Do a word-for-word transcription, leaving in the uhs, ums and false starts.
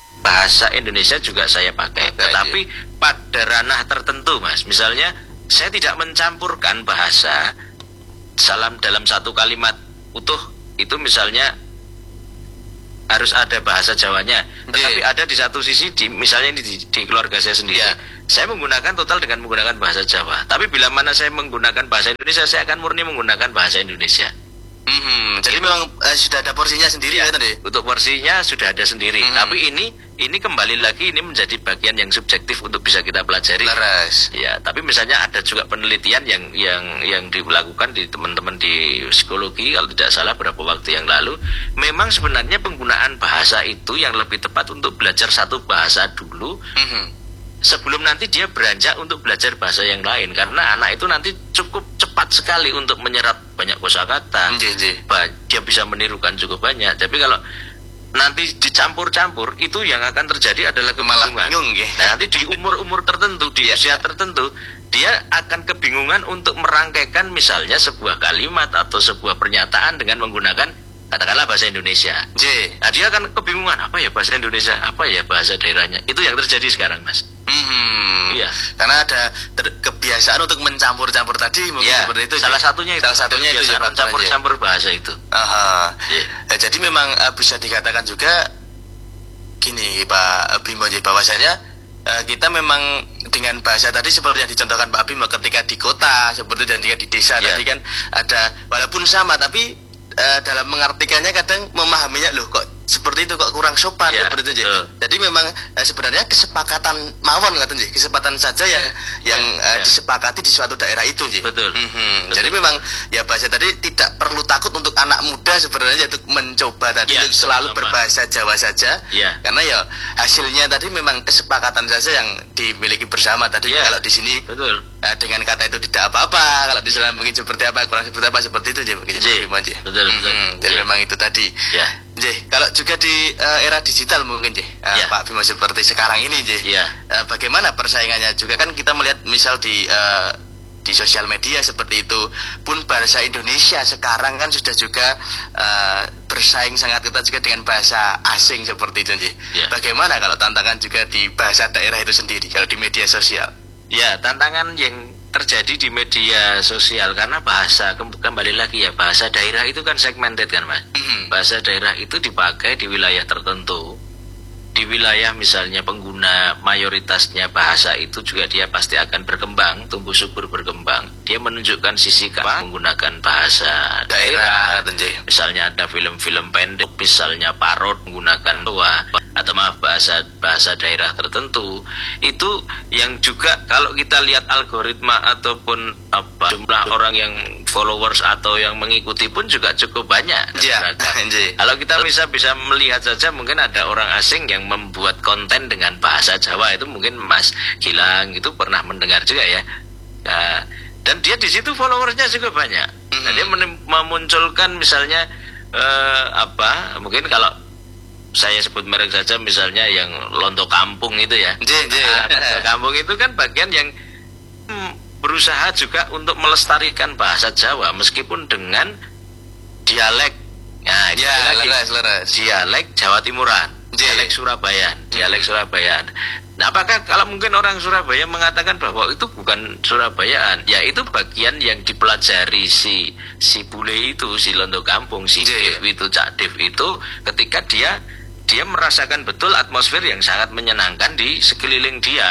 bahasa Indonesia juga saya pakai, tetapi pada ranah tertentu, Mas. Misalnya saya tidak mencampurkan bahasa salam dalam satu kalimat utuh, itu misalnya harus ada bahasa Jawanya, tetapi ada di satu sisi, di, misalnya ini di, di keluarga saya sendiri, yeah. saya menggunakan total dengan menggunakan bahasa Jawa. Tapi bila mana saya menggunakan bahasa Indonesia, saya akan murni menggunakan bahasa Indonesia. Hmm, jadi memang uh, sudah ada porsinya sendiri ya, tadi. Untuk porsinya sudah ada sendiri. Hmm. Tapi ini ini kembali lagi ini menjadi bagian yang subjektif untuk bisa kita pelajari. Laras. Ya, tapi misalnya ada juga penelitian yang yang yang dilakukan di teman-teman di psikologi kalau tidak salah beberapa waktu yang lalu, memang sebenarnya penggunaan bahasa itu yang lebih tepat untuk belajar satu bahasa dulu. Hmm. Sebelum nanti dia beranjak untuk belajar bahasa yang lain, karena anak itu nanti cukup cepat sekali untuk menyerap banyak kosakata, dia bisa menirukan cukup banyak. Tapi kalau nanti dicampur-campur, itu yang akan terjadi adalah kebingungan. Nah, nanti di umur-umur tertentu, di usia tertentu, dia akan kebingungan untuk merangkaikan misalnya sebuah kalimat atau sebuah pernyataan dengan menggunakan katakanlah bahasa Indonesia. J. Nah, dia akan kebingungan, apa ya bahasa Indonesia, apa ya bahasa daerahnya. Itu yang terjadi sekarang, Mas. Hmm, iya. Karena ada kebiasaan untuk mencampur-campur tadi, mungkin ya, seperti itu. Salah satunya itu. Salah satunya itu ya, campur-campur bahasa itu. Aha. Ya. Nah, jadi memang uh, bisa dikatakan juga gini, Pak Bimo, bahwasanya uh, kita memang dengan bahasa tadi seperti yang dicontohkan Pak Bimo ketika di kota, seperti dan juga di desa ya. Tadi kan ada walaupun sama tapi uh, dalam mengartikannya kadang memahaminya loh kok seperti itu kok kurang sopan ya, seperti itu. Uh. Jadi memang uh, sebenarnya kesepakatan mawon katanya, kesepakatan saja yang ya, yang uh, ya. disepakati di suatu daerah itu, Ji. Betul. Mm-hmm. Betul. Jadi memang ya bahasa tadi tidak perlu takut untuk anak muda sebenarnya untuk mencoba tadi ya, untuk selalu sama. berbahasa Jawa saja. Ya. Karena ya hasilnya tadi memang kesepakatan saja yang dimiliki bersama tadi. Ya. Kalau di sini betul. Uh, dengan kata itu tidak apa-apa, kalau di sana mungkin seperti apa, kurang seperti apa, seperti itu, Ji. Mungkin Ji. Betul, betul. Mm-hmm. Jadi ya. memang itu tadi. Ya. J, kalau juga di uh, era digital mungkin J, uh, yeah. Pak Bimo seperti sekarang ini J, yeah. uh, bagaimana persaingannya juga kan kita melihat misal di uh, di sosial media seperti itu pun bahasa Indonesia sekarang kan sudah juga uh, bersaing sangat ketat juga dengan bahasa asing seperti itu J. Yeah. Bagaimana kalau tantangan juga di bahasa daerah itu sendiri kalau di media sosial? Ya, tantangan yang terjadi di media sosial karena bahasa kembali lagi ya bahasa daerah itu kan segmented kan Mas. Mm-hmm. Bahasa daerah itu dipakai di wilayah tertentu. Di wilayah misalnya pengguna mayoritasnya bahasa itu juga dia pasti akan berkembang, tumbuh subur berkembang. Dia menunjukkan sisi keapa menggunakan bahasa daerah. daerah. Misalnya ada film-film pendek, misalnya parod menggunakan tua atau maaf bahasa bahasa daerah tertentu. Itu yang juga kalau kita lihat algoritma ataupun apa jumlah orang yang followers atau yang mengikuti pun juga cukup banyak. Ya. Kalau kita bisa bisa melihat saja mungkin ada orang asing yang membuat konten dengan bahasa Jawa itu mungkin Mas Gilang itu pernah mendengar juga ya. Nah, dan dia di situ followersnya juga banyak. Mm-hmm. Nah, dia memunculkan misalnya eh, apa? Mungkin kalau saya sebut merek saja misalnya yang Lontong Kampung itu ya. J, J. Nah, Lontong Kampung itu kan bagian yang hmm, berusaha juga untuk melestarikan bahasa Jawa meskipun dengan dialek. Nah, itu ya, lagi leres, leres. dialek Jawa Timuran. Dialek Surabaya, dialek Surabaya. Nah, apakah kalau mungkin orang Surabaya mengatakan bahwa itu bukan Surabayaan, ya itu bagian yang dipelajari si si bule itu, si Lontong Kampung, si Dev itu, Cak Dev itu, ketika dia dia merasakan betul atmosfer yang sangat menyenangkan di sekeliling dia.